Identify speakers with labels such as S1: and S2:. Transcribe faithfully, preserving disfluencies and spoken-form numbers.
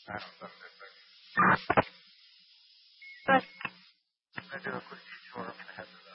S1: I don't know.
S2: But
S1: I do a quick detour. I'm going to head to the